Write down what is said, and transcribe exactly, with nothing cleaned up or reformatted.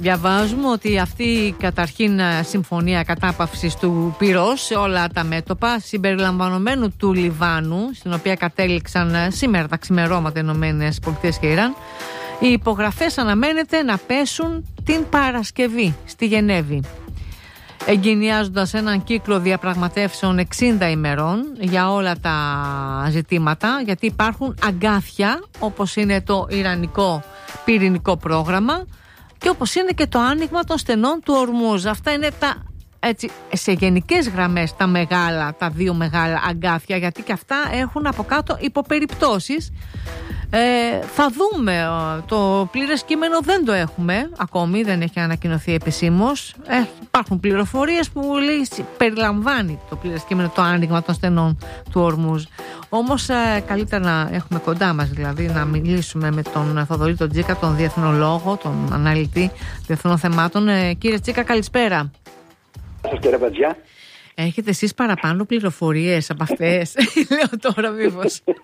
Διαβάζουμε ότι αυτή η καταρχήν συμφωνία κατάπαυσης του πυρός σε όλα τα μέτωπα, συμπεριλαμβανομένου του Λιβάνου, στην οποία κατέληξαν σήμερα τα ξημερώματα Ηνωμένες Πολιτείες και Ιράν, οι υπογραφές αναμένεται να πέσουν την Παρασκευή στη Γενέβη, εγκαινιάζοντας έναν κύκλο διαπραγματεύσεων εξήντα ημερών για όλα τα ζητήματα, γιατί υπάρχουν αγκάθια όπως είναι το ιρανικό πυρηνικό πρόγραμμα και όπως είναι και το άνοιγμα των στενών του Ορμούζ. Αυτά είναι τα, έτσι, σε γενικές γραμμές τα μεγάλα, τα δύο μεγάλα αγκάθια, γιατί και αυτά έχουν από κάτω υποπεριπτώσεις. Ε, θα δούμε. Το πλήρες κείμενο δεν το έχουμε ακόμη, δεν έχει ανακοινωθεί επισήμως. Ε, υπάρχουν πληροφορίες που λέει, περιλαμβάνει το πλήρες κείμενο το άνοιγμα των στενών του Ορμούζ. Όμως ε, καλύτερα να έχουμε κοντά μας, δηλαδή να μιλήσουμε με τον Θοδωρή τον Τζίκα, τον διεθνολόγο, τον αναλυτή διεθνών θεμάτων. Ε, κύριε Τζίκα, καλησπέρα. Σας κύριε Μπατζιά. Έχετε εσείς παραπάνω πληροφορίες από αυτές? Λέω τώρα μήπως.